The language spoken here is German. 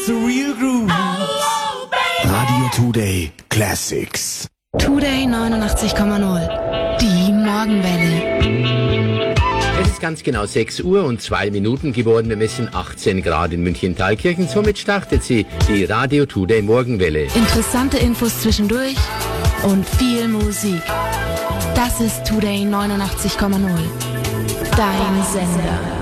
the real groove. Radio Today Classics. Today 89,0. Die Morgenwelle. Es ist ganz genau 6 Uhr und 2 Minuten geworden. Wir messen 18 Grad in München-Thalkirchen. Somit startet sie die Radio Today Morgenwelle. Interessante Infos zwischendurch und viel Musik. Das ist Today 89,0. Dein Sender.